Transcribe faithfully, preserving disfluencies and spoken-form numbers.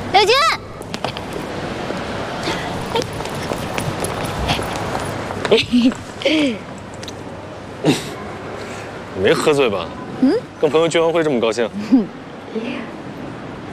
刘军， 你没喝醉吧？嗯，跟朋友聚完会这么高兴？